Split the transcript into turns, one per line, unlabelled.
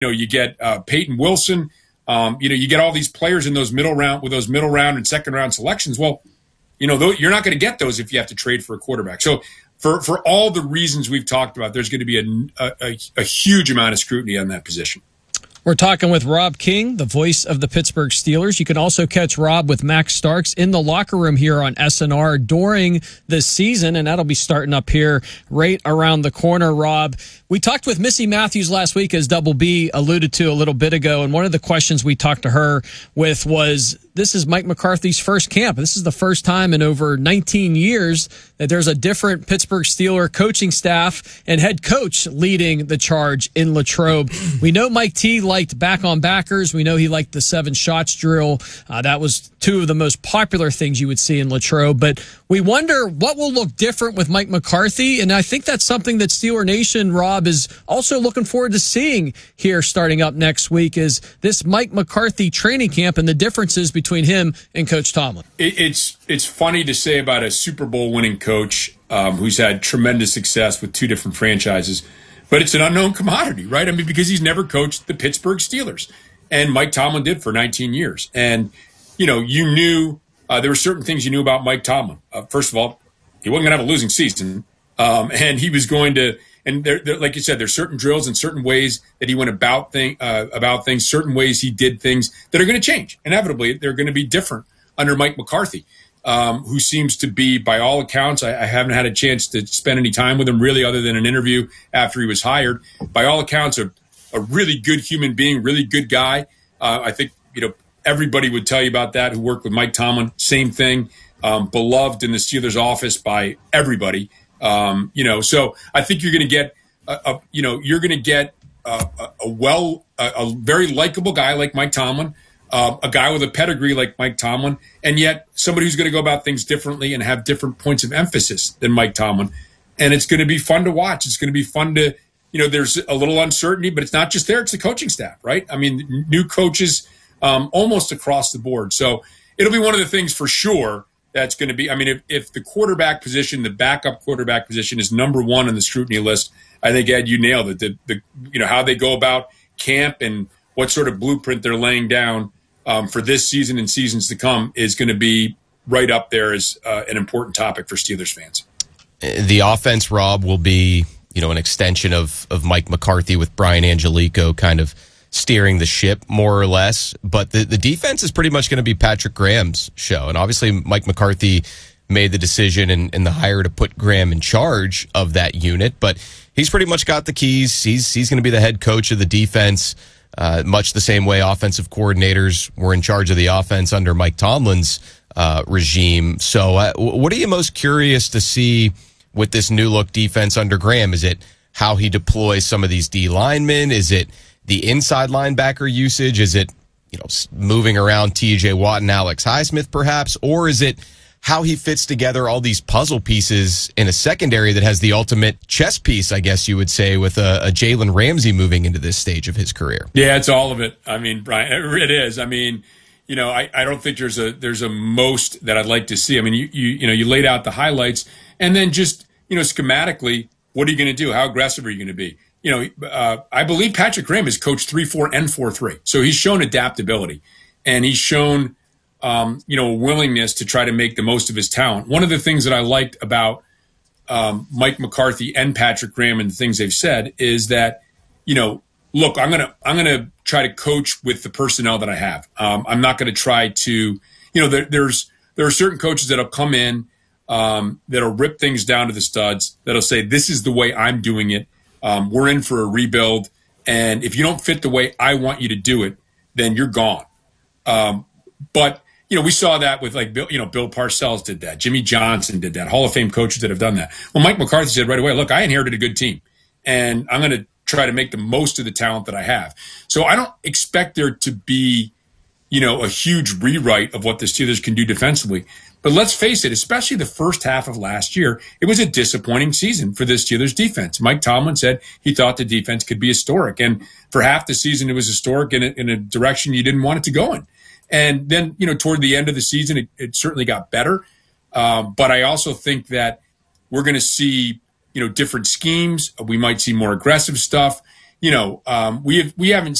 you get Peyton Wilson. You get all these players in those middle round and second round selections. Well, you're not going to get those if you have to trade for a quarterback. So for all the reasons we've talked about, there's going to be a huge amount of scrutiny on that position.
We're talking with Rob King, the voice of the Pittsburgh Steelers. You can also catch Rob with Max Starks in the locker room here on SNR during the season, and that'll be starting up here right around the corner, Rob. We talked with Missy Matthews last week, as Double B alluded to a little bit ago, and one of the questions we talked to her with was, this is Mike McCarthy's first camp. This is the first time in over 19 years that there's a different Pittsburgh Steeler coaching staff and head coach leading the charge in Latrobe. We know Mike T liked back on backers. We know he liked the 7 shots drill. That was 2 of the most popular things you would see in Latrobe. But we wonder what will look different with Mike McCarthy. And I think that's something that Steeler Nation, Rob, is also looking forward to seeing here starting up next week, is this Mike McCarthy training camp and the differences between him and Coach Tomlin.
It's funny to say about a Super Bowl winning coach who's had tremendous success with 2 different franchises, but it's an unknown commodity, right? I mean, because he's never coached the Pittsburgh Steelers, and Mike Tomlin did for 19 years. And, you knew there were certain things you knew about Mike Tomlin. First of all, he wasn't going to have a losing season, and he was going to – and there, like you said, there's certain drills and certain ways that he went about things, certain ways he did things that are going to change. Inevitably, they're going to be different under Mike McCarthy, who seems to be, by all accounts, I haven't had a chance to spend any time with him really other than an interview after he was hired. By all accounts, a really good human being, really good guy. I think, everybody would tell you about that who worked with Mike Tomlin. Same thing, beloved in the Steelers office by everybody. So I think you're going to get, a very likable guy like Mike Tomlin, a guy with a pedigree like Mike Tomlin, and yet somebody who's going to go about things differently and have different points of emphasis than Mike Tomlin. And it's going to be fun to watch. It's going to be fun to, there's a little uncertainty, but it's not just there. It's the coaching staff, right? I mean, new coaches almost across the board. So it'll be one of the things for sure that's going to be, if the quarterback position, the backup quarterback position is number 1 on the scrutiny list, I think, Ed, you nailed it. How they go about camp and what sort of blueprint they're laying down for this season and seasons to come is going to be right up there as an important topic for Steelers fans.
The offense, Rob, will be, an extension of Mike McCarthy with Brian Angelico kind of steering the ship more or less, but the defense is pretty much going to be Patrick Graham's show. And obviously Mike McCarthy made the decision and the hire to put Graham in charge of that unit, but he's pretty much got the keys. He's going to be the head coach of the defense, much the same way offensive coordinators were in charge of the offense under Mike Tomlin's regime. So what are you most curious to see with this new look defense under Graham? Is it how he deploys some of these D linemen? Is it the inside linebacker usage? Is it, moving around TJ Watt and Alex Highsmith perhaps? Or is it how he fits together all these puzzle pieces in a secondary that has the ultimate chess piece, I guess you would say, with a Jalen Ramsey moving into this stage of his career?
Yeah, it's all of it. Brian, it is. I don't think there's a most that I'd like to see. You laid out the highlights, and then just, schematically, what are you going to do? How aggressive are you going to be? I believe Patrick Graham has coached 3-4 and 4-3. So he's shown adaptability, and he's shown, a willingness to try to make the most of his talent. One of the things that I liked about Mike McCarthy and Patrick Graham and the things they've said is that, look, I'm gonna try to coach with the personnel that I have. I'm not going to try to, there are certain coaches that'll come in, that'll rip things down to the studs, that'll say, this is the way I'm doing it. We're in for a rebuild, and if you don't fit the way I want you to do it, then you're gone. But we saw that with Bill Parcells did that. Jimmy Johnson did that. Hall of Fame coaches that have done that. Well, Mike McCarthy said right away, look, I inherited a good team, and I'm going to try to make the most of the talent that I have. So I don't expect there to be, a huge rewrite of what the Steelers can do defensively. But let's face it, especially the first half of last year, it was a disappointing season for the Steelers defense. Mike Tomlin said he thought the defense could be historic. And for half the season, it was historic in a direction you didn't want it to go in. And then, toward the end of the season, it certainly got better. But I also think that we're going to see, different schemes. We might see more aggressive stuff. we haven't